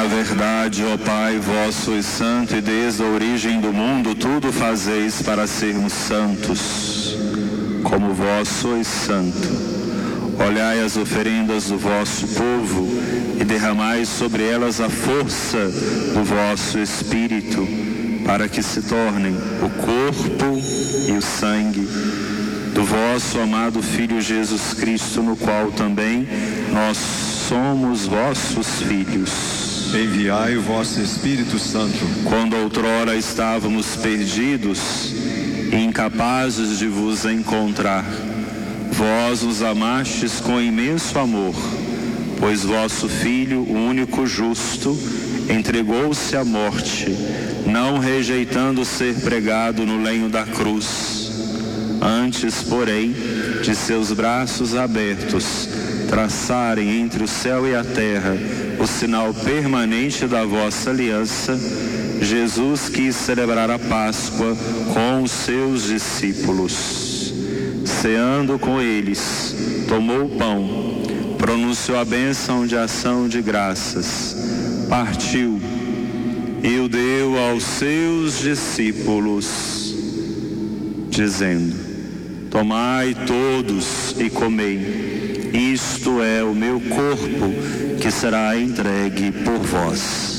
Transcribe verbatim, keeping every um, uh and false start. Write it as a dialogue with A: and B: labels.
A: verdade, ó Pai, vós sois santo e desde a origem do mundo tudo fazeis para sermos santos, como vós sois santo. Olhai as oferendas do vosso povo e derramai sobre elas a força do vosso Espírito, para que se tornem o corpo e o sangue do vosso amado Filho Jesus Cristo, no qual também nós somos vossos filhos.
B: Enviai o vosso Espírito Santo.
A: Quando outrora estávamos perdidos e incapazes de vos encontrar, vós nos amastes com imenso amor, pois vosso Filho, o único justo, entregou-se à morte, não rejeitando ser pregado no lenho da cruz. Antes, porém, de seus braços abertos traçarem entre o céu e a terra o sinal permanente da vossa aliança, Jesus quis celebrar a Páscoa com os seus discípulos. Ceando com eles, tomou o pão, pronunciou a bênção de ação de graças, partiu e o deu aos seus discípulos, dizendo: tomai todos e comei, isto é o meu corpo que será entregue por vós.